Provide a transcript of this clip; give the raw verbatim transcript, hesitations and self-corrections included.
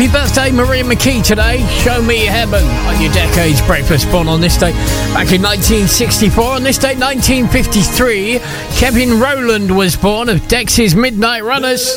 Happy birthday, Maria McKee, today. Show me heaven on your Decades Breakfast. Born on this day back in nineteen sixty-four. On this day, nineteen fifty-three, Kevin Rowland was born of Dex's Midnight Runners.